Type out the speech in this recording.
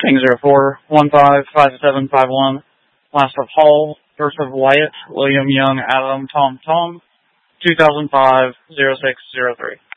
King 04155751. Last of Hall, first of Wyatt, William Young, Adam, Tom, 2005-0603.